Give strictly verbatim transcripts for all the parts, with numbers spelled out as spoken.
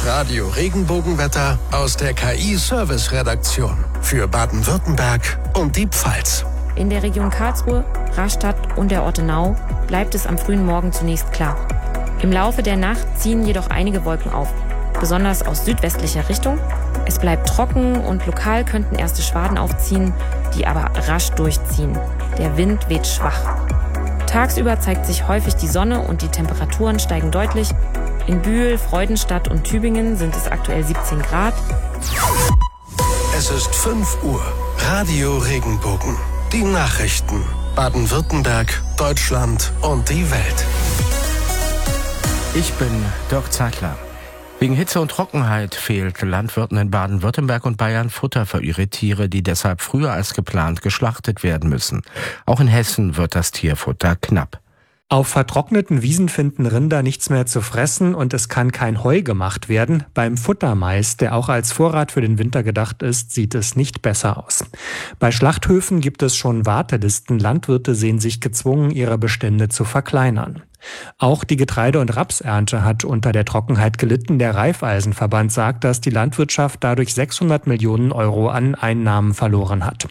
Das Radio Regenbogenwetter aus der K I-Service-Redaktion für Baden-Württemberg und die Pfalz. In der Region Karlsruhe, Rastatt und der Ortenau bleibt es am frühen Morgen zunächst klar. Im Laufe der Nacht ziehen jedoch einige Wolken auf, besonders aus südwestlicher Richtung. Es bleibt trocken und lokal könnten erste Schwaden aufziehen, die aber rasch durchziehen. Der Wind weht schwach. Tagsüber zeigt sich häufig die Sonne und die Temperaturen steigen deutlich. In Bühl, Freudenstadt und Tübingen sind es aktuell siebzehn Grad. Es ist fünf Uhr. Radio Regenbogen. Die Nachrichten. Baden-Württemberg, Deutschland und die Welt. Ich bin Dirk Zeitler. Wegen Hitze und Trockenheit fehlt Landwirten in Baden-Württemberg und Bayern Futter für ihre Tiere, die deshalb früher als geplant geschlachtet werden müssen. Auch in Hessen wird das Tierfutter knapp. Auf vertrockneten Wiesen finden Rinder nichts mehr zu fressen und es kann kein Heu gemacht werden. Beim Futtermais, der auch als Vorrat für den Winter gedacht ist, sieht es nicht besser aus. Bei Schlachthöfen gibt es schon Wartelisten. Landwirte sehen sich gezwungen, ihre Bestände zu verkleinern. Auch die Getreide- und Rapsernte hat unter der Trockenheit gelitten. Der Raiffeisenverband sagt, dass die Landwirtschaft dadurch sechshundert Millionen Euro an Einnahmen verloren hat.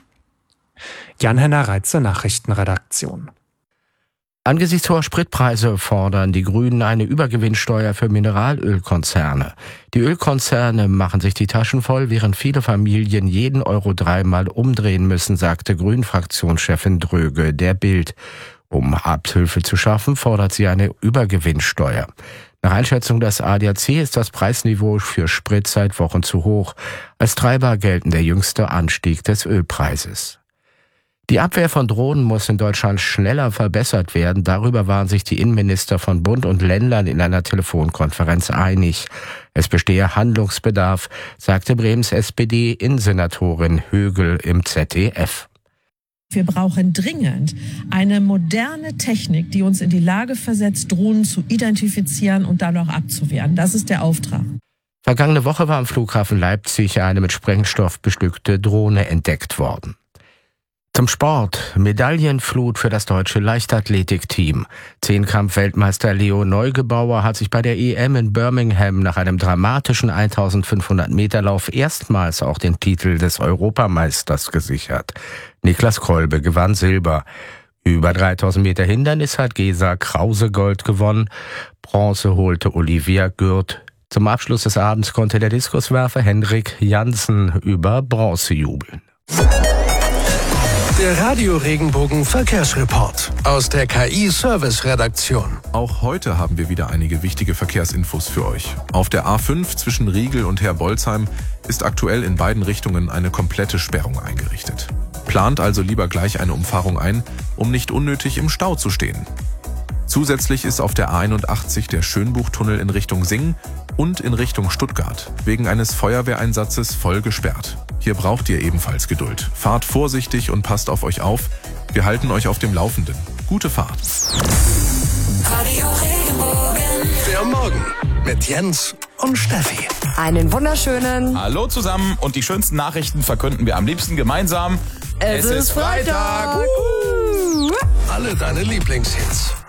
Jan-Henner Reitze, Nachrichtenredaktion. Angesichts hoher Spritpreise fordern die Grünen eine Übergewinnsteuer für Mineralölkonzerne. Die Ölkonzerne machen sich die Taschen voll, während viele Familien jeden Euro dreimal umdrehen müssen, sagte Grünen-Fraktionschefin Dröge der Bild. Um Abhilfe zu schaffen, fordert sie eine Übergewinnsteuer. Nach Einschätzung des A D A C ist das Preisniveau für Sprit seit Wochen zu hoch. Als Treiber gelten der jüngste Anstieg des Ölpreises. Die Abwehr von Drohnen muss in Deutschland schneller verbessert werden. Darüber waren sich die Innenminister von Bund und Ländern in einer Telefonkonferenz einig. Es bestehe Handlungsbedarf, sagte Bremens S P D-Innensenatorin Högel im Z D F. Wir brauchen dringend eine moderne Technik, die uns in die Lage versetzt, Drohnen zu identifizieren und dann auch abzuwehren. Das ist der Auftrag. Vergangene Woche war am Flughafen Leipzig eine mit Sprengstoff bestückte Drohne entdeckt worden. Zum Sport. Medaillenflut für das deutsche Leichtathletikteam. Zehnkampf-Weltmeister Leo Neugebauer hat sich bei der E M in Birmingham nach einem dramatischen eintausendfünfhundert Meter Lauf erstmals auch den Titel des Europameisters gesichert. Niklas Kolbe gewann Silber. Über dreitausend Meter Hindernis hat Gesa Krause Gold gewonnen. Bronze holte Olivia Gürt. Zum Abschluss des Abends konnte der Diskuswerfer Hendrik Jansen über Bronze jubeln. Der Radio Regenbogen Verkehrsreport aus der K I-Service-Redaktion. Auch heute haben wir wieder einige wichtige Verkehrsinfos für euch. Auf der A fünf zwischen Riegel und Herbolzheim ist aktuell in beiden Richtungen eine komplette Sperrung eingerichtet. Plant also lieber gleich eine Umfahrung ein, um nicht unnötig im Stau zu stehen. Zusätzlich ist auf der A einundachtzig der Schönbuchtunnel in Richtung Singen und in Richtung Stuttgart wegen eines Feuerwehreinsatzes voll gesperrt. Hier braucht ihr ebenfalls Geduld. Fahrt vorsichtig und passt auf euch auf. Wir halten euch auf dem Laufenden. Gute Fahrt. Radio Regenbogen. Der Morgen mit Jens und Steffi. Einen wunderschönen Hallo zusammen und die schönsten Nachrichten verkünden wir am liebsten gemeinsam. Es, es ist Freitag. Freitag. Alle deine Lieblingshits.